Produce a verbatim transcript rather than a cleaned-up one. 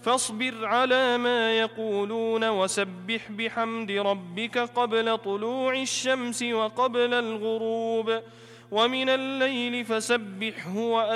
فاصبر على ما يقولون وسبح بحمد ربك قبل طلوع الشمس وقبل الغروب ومن الليل فسبحه